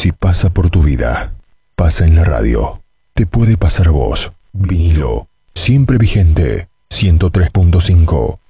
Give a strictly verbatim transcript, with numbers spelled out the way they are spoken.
Si pasa por tu vida, pasa en la radio. Te puede pasar a vos. Vinilo, siempre vigente. ciento tres punto cinco.